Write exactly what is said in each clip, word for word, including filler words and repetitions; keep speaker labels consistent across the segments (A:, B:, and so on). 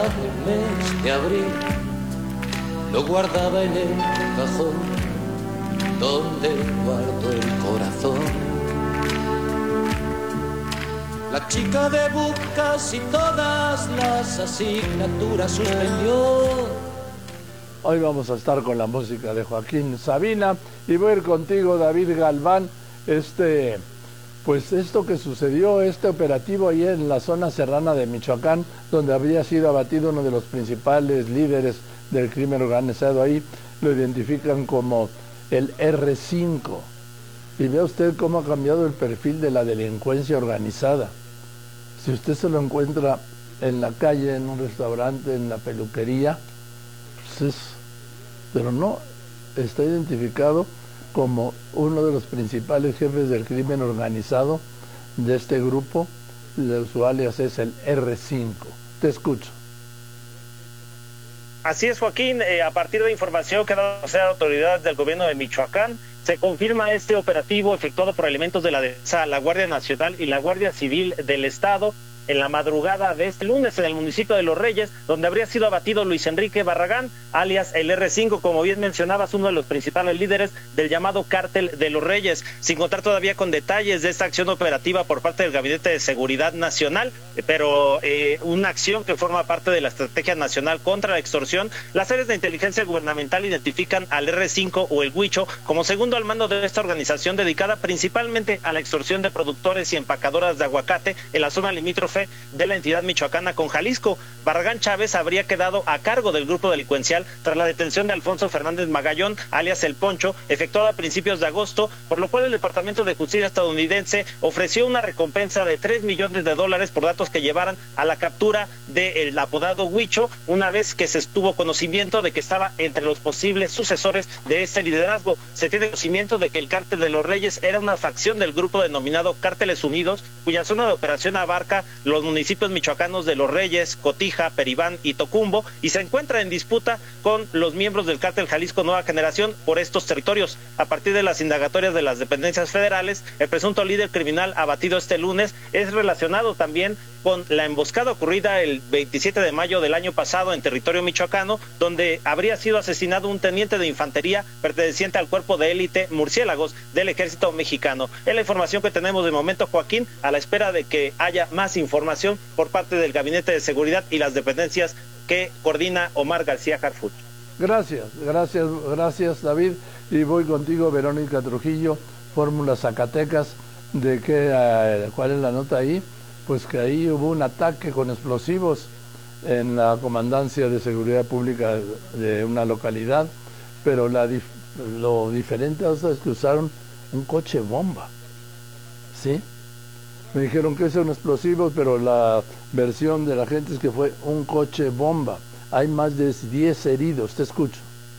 A: del mes de abril lo guardaba en el cajón donde guardo el corazón. La chica de casi todas las asignaturas suspendió.
B: Hoy vamos a estar con la música de Joaquín Sabina y voy a ir contigo, David Galván. Este, pues esto que sucedió, este operativo ahí en la zona serrana de Michoacán, donde había sido abatido uno de los principales líderes del crimen organizado ahí, lo identifican como el erre cinco. Y vea usted cómo ha cambiado el perfil de la delincuencia organizada. Si usted se lo encuentra en la calle, en un restaurante, en la peluquería, pues es, pero no, está identificado como uno de los principales jefes del crimen organizado de este grupo. Su alias es el erre cinco. Te escucho.
C: Así es, Joaquín, eh, a partir de información que ha dado a conocer autoridades del gobierno de Michoacán, se confirma este operativo efectuado por elementos de la defensa, la Guardia Nacional y la Guardia Civil del Estado en la madrugada de este lunes en el municipio de Los Reyes, donde habría sido abatido Luis Enrique Barragán, alias el erre cinco, como bien mencionabas, uno de los principales líderes del llamado Cártel de Los Reyes, sin contar todavía con detalles de esta acción operativa por parte del Gabinete de Seguridad Nacional, pero eh, una acción que forma parte de la Estrategia Nacional contra la Extorsión. Las áreas de inteligencia gubernamental identifican al erre cinco o el Huicho como segundo al mando de esta organización dedicada principalmente a la extorsión de productores y empacadoras de aguacate en la zona limítrofe de la entidad michoacana con Jalisco. Barragán Chávez habría quedado a cargo del grupo delincuencial tras la detención de Alfonso Fernández Magallón, alias El Poncho, efectuada a principios de agosto, por lo cual el Departamento de Justicia estadounidense ofreció una recompensa de tres millones de dólares por datos que llevaran a la captura del apodado Huicho, una vez que se estuvo conocimiento de que estaba entre los posibles sucesores de este liderazgo. Se tiene conocimiento de que el Cártel de Los Reyes era una facción del grupo denominado Cárteles Unidos, cuya zona de operación abarca los municipios michoacanos de Los Reyes, Cotija, Peribán y Tocumbo, y se encuentra en disputa con los miembros del Cártel Jalisco Nueva Generación por estos territorios. A partir de las indagatorias de las dependencias federales, el presunto líder criminal abatido este lunes es relacionado también con la emboscada ocurrida el veintisiete de mayo del año pasado en territorio michoacano, donde habría sido asesinado un teniente de infantería perteneciente al cuerpo de élite Murciélagos del ejército mexicano. Es la información que tenemos de momento, Joaquín, a la espera de que haya más información por parte del Gabinete de Seguridad y las dependencias que coordina Omar García Harfuch.
B: Gracias, gracias, gracias, David. Y voy contigo, Verónica Trujillo, Fórmula Zacatecas. ¿De qué, uh, cuál es la nota ahí? Pues que ahí hubo un ataque con explosivos en la Comandancia de Seguridad Pública de una localidad, pero la dif lo diferente es que usaron un coche bomba, ¿sí? Me dijeron que son explosivos, pero la versión de la gente es que fue un coche bomba. Hay más de diez heridos. Te escucho.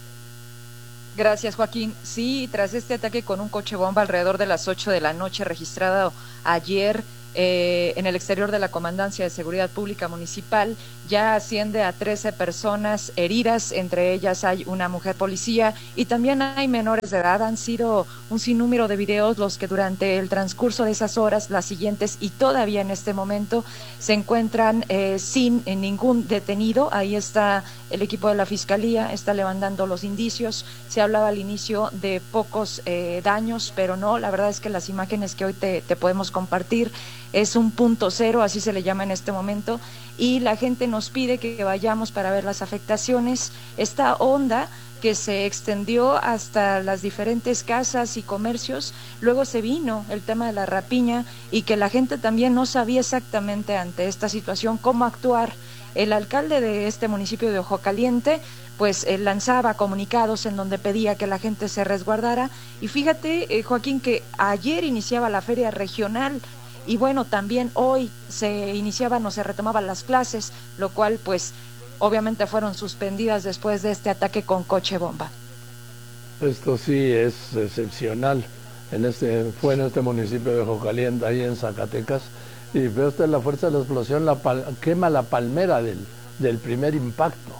D: Gracias, Joaquín. Sí, tras este ataque con un coche bomba alrededor de las ocho de la noche registrado ayer eh, en el exterior de la Comandancia de Seguridad Pública Municipal, ya asciende a trece personas heridas, entre ellas hay una mujer policía y también hay menores de edad. Han sido un sinnúmero de videos los que durante el transcurso de esas horas, las siguientes y todavía en este momento, se encuentran eh, sin eh, ningún detenido. Ahí está el equipo de la Fiscalía, está levantando los indicios. Se hablaba al inicio de pocos eh, daños, pero no, la verdad es que las imágenes que hoy te, te podemos compartir es un punto cero, así se le llama en este momento, y la gente nos pide que vayamos para ver las afectaciones. Esta onda que se extendió hasta las diferentes casas y comercios, luego se vino el tema de la rapiña y que la gente también no sabía exactamente ante esta situación cómo actuar. El alcalde de este municipio de Ojo Caliente pues eh, lanzaba comunicados en donde pedía que la gente se resguardara, y fíjate, eh, Joaquín, que ayer iniciaba la feria regional y bueno, también hoy se iniciaban o se retomaban las clases, lo cual pues obviamente fueron suspendidas después de este ataque con coche bomba.
B: Esto sí es excepcional. En este, fue en este municipio de Ojo Caliente, ahí en Zacatecas, y ve usted la fuerza de la explosión, la pal quema la palmera del, del primer impacto.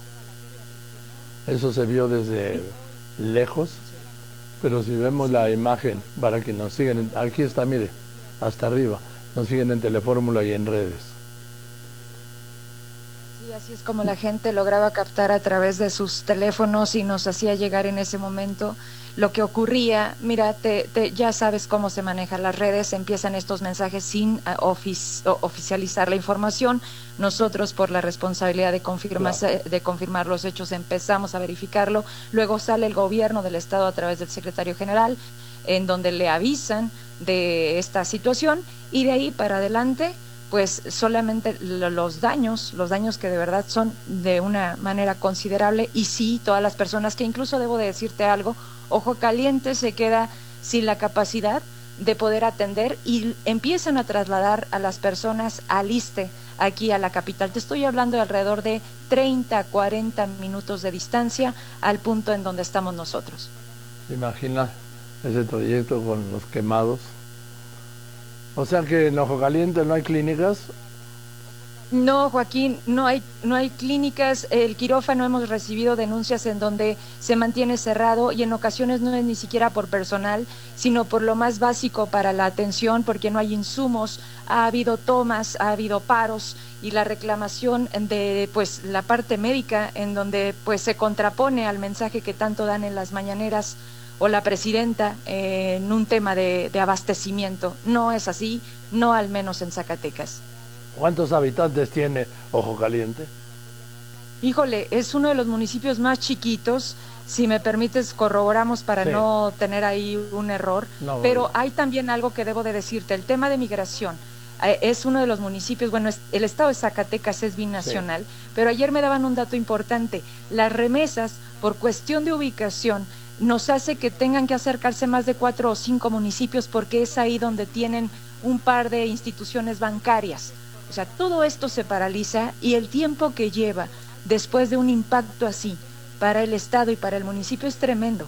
B: Eso se vio desde lejos, pero si vemos la imagen, para que nos sigan, aquí está, mire, hasta arriba, nos siguen en Telefórmula y en redes.
D: Sí, Y así es como la gente lograba captar a través de sus teléfonos y nos hacía llegar en ese momento lo que ocurría. Mira, te, te, ya sabes cómo se manejan las redes, empiezan estos mensajes sin uh, ofici oficializar la información. Nosotros, por la responsabilidad de confirmar, claro. de confirmar los hechos, empezamos a verificarlo. Luego sale el gobierno del Estado a través del secretario general, en donde le avisan de esta situación, y de ahí para adelante pues solamente los daños, los daños que de verdad son de una manera considerable. Y sí, todas las personas que, incluso debo de decirte algo, Ojo Caliente se queda sin la capacidad de poder atender y empiezan a trasladar a las personas al ISSSTE, aquí a la capital. Te estoy hablando de alrededor de treinta, cuarenta minutos de distancia al punto en donde estamos nosotros.
B: Imagina ese trayecto con los quemados. O sea que en Ojo Caliente no hay clínicas.
D: No, Joaquín, no hay, no hay clínicas. El quirófano, hemos recibido denuncias en donde se mantiene cerrado, y en ocasiones no es ni siquiera por personal, sino por lo más básico para la atención, porque no hay insumos. Ha habido tomas, ha habido paros, y la reclamación de pues la parte médica, en donde pues se contrapone al mensaje que tanto dan en las mañaneras o la presidenta eh, en un tema de, de abastecimiento. No es así, no al menos en Zacatecas.
B: ¿Cuántos habitantes tiene Ojo Caliente?
D: Híjole, es uno de los municipios más chiquitos. Si me permites, corroboramos para sí. no tener ahí un error. No, pero bueno. Hay también algo que debo de decirte, el tema de migración. Eh, es uno de los municipios, bueno, es, el estado de Zacatecas es binacional, sí. pero ayer me daban un dato importante. Las remesas, por cuestión de ubicación, nos hace que tengan que acercarse más de cuatro o cinco municipios, porque es ahí donde tienen un par de instituciones bancarias. O sea, todo esto se paraliza, y el tiempo que lleva después de un impacto así para el Estado y para el municipio es tremendo.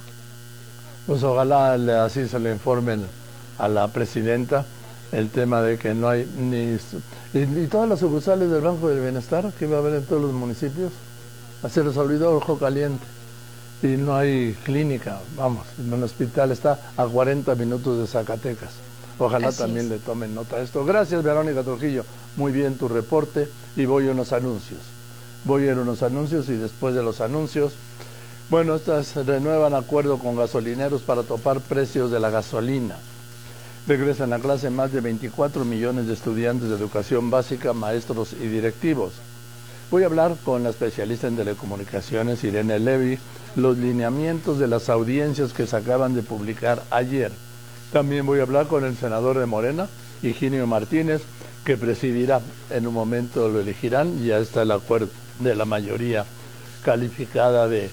B: Pues ojalá le, así se le informen a la presidenta el tema de que no hay ni... Y, y todas las sucursales del Banco del Bienestar que iba a haber en todos los municipios, se les olvidó Ojo Caliente. Y no hay clínica, vamos, en un hospital está a cuarenta minutos de Zacatecas. Ojalá Así también es. le tomen nota de esto. Gracias, Verónica Trujillo. Muy bien tu reporte, y voy a unos anuncios. Voy a ir a unos anuncios y después de los anuncios, bueno, estas renuevan acuerdo con gasolineros para topar precios de la gasolina. Regresan a clase más de veinticuatro millones de estudiantes de educación básica, maestros y directivos. Voy a hablar con la especialista en telecomunicaciones, Irene Levy, los lineamientos de las audiencias que se acaban de publicar ayer. También voy a hablar con el senador de Morena, Higinio Martínez, que presidirá, en un momento lo elegirán, ya está el acuerdo de la mayoría calificada de,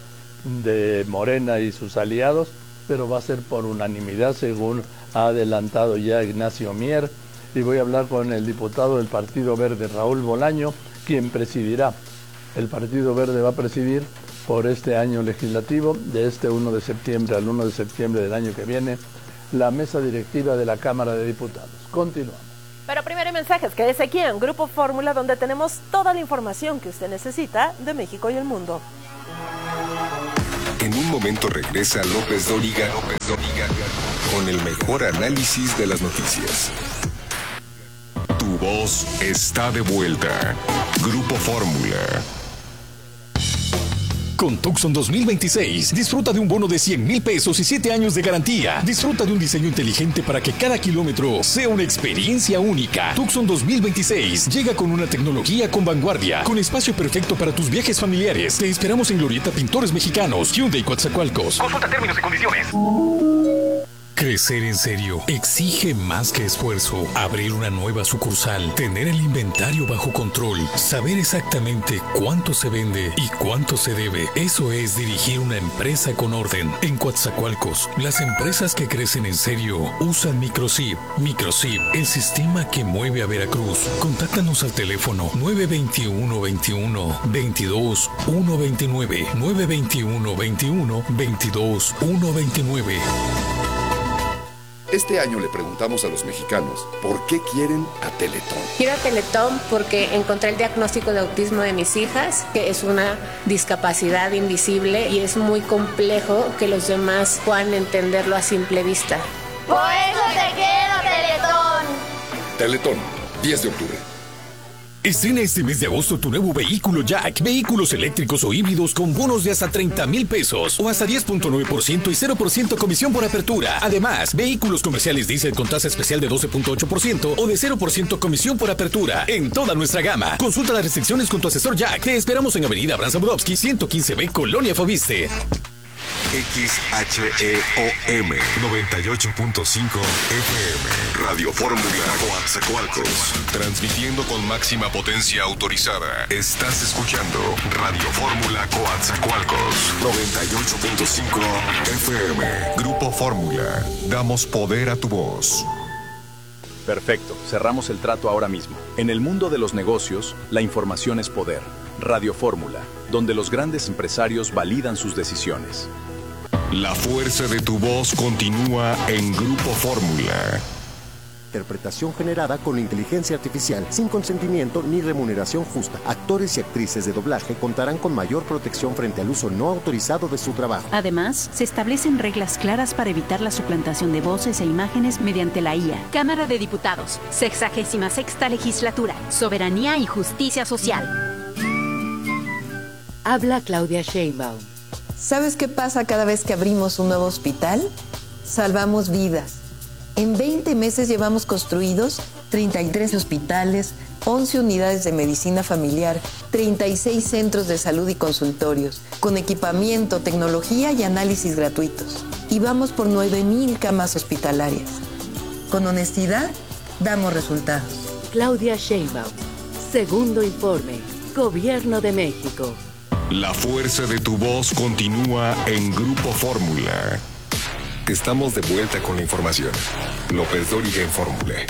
B: de Morena y sus aliados, pero va a ser por unanimidad, según ha adelantado ya Ignacio Mier. Y voy a hablar con el diputado del Partido Verde, Raúl Bolaño, quien presidirá. El Partido Verde va a presidir por este año legislativo, de este uno de septiembre al uno de septiembre del año que viene, la mesa directiva de la Cámara de Diputados. Continuamos.
E: Pero primero mensajes, quédese aquí en Grupo Fórmula, donde tenemos toda la información que usted necesita de México y el mundo.
F: En un momento regresa López Dóriga, López Dóriga con el mejor análisis de las noticias. Tu voz está de vuelta. Grupo Fórmula.
G: Con Tucson dos mil veintiséis, disfruta de un bono de cien mil pesos y siete años de garantía. Disfruta de un diseño inteligente para que cada kilómetro sea una experiencia única. Tucson dos mil veintiséis llega con una tecnología con vanguardia, con espacio perfecto para tus viajes familiares. Te esperamos en Glorieta Pintores Mexicanos, Hyundai Coatzacoalcos. Consulta términos y condiciones. Crecer en serio exige más que esfuerzo. Abrir una nueva sucursal, tener el inventario bajo control, saber exactamente cuánto se vende y cuánto se debe. Eso es dirigir una empresa con orden. En Coatzacoalcos, las empresas que crecen en serio usan Microsip. Microsip, el sistema que mueve a Veracruz. Contáctanos al teléfono nueve veintiuno veintiuno veintidós ciento veintinueve, nueve veintiuno veintiuno veintidós ciento veintinueve.
H: Este año le preguntamos a los mexicanos por qué quieren a Teletón.
I: Quiero a Teletón porque encontré el diagnóstico de autismo de mis hijas, que es una discapacidad invisible y es muy complejo que los demás puedan entenderlo a simple vista.
J: Por eso te quiero, Teletón.
H: Teletón, diez de octubre.
G: Estrena este mes de agosto tu nuevo vehículo Jack. Vehículos eléctricos o híbridos con bonos de hasta treinta mil pesos o hasta diez punto nueve por ciento y cero por ciento comisión por apertura. Además, vehículos comerciales diésel con tasa especial de doce punto ocho por ciento o de cero por ciento comisión por apertura en toda nuestra gama. Consulta las restricciones con tu asesor Jack. Te esperamos en Avenida Abraham Zabludovsky ciento quince B, Colonia Fobiste.
F: X H E O M noventa y ocho punto cinco F M Radio Fórmula Coatzacoalcos, transmitiendo con máxima potencia autorizada. Estás escuchando Radio Fórmula Coatzacoalcos noventa y ocho punto cinco F M. Grupo Fórmula, damos poder a tu voz.
J: Perfecto, cerramos el trato ahora mismo. En el mundo de los negocios, la información es poder. Radio Fórmula, donde los grandes empresarios validan sus decisiones.
F: La fuerza de tu voz continúa en Grupo Fórmula.
K: Interpretación generada con inteligencia artificial, sin consentimiento ni remuneración justa. Actores y actrices de doblaje contarán con mayor protección frente al uso no autorizado de su trabajo.
L: Además, se establecen reglas claras para evitar la suplantación de voces e imágenes mediante la I A.
M: Cámara de Diputados, sexagésima sexta legislatura, soberanía y justicia social.
N: Habla Claudia Sheinbaum.
O: ¿Sabes qué pasa cada vez que abrimos un nuevo hospital? Salvamos vidas. En veinte meses llevamos construidos treinta y tres hospitales, once unidades de medicina familiar, treinta y seis centros de salud y consultorios, con equipamiento, tecnología y análisis gratuitos. Y vamos por nueve mil camas hospitalarias. Con honestidad, damos resultados.
N: Claudia Sheinbaum. Segundo informe. Gobierno de México.
F: La fuerza de tu voz continúa en Grupo Fórmula. Estamos de vuelta con la información. López Dóriga en Fórmula.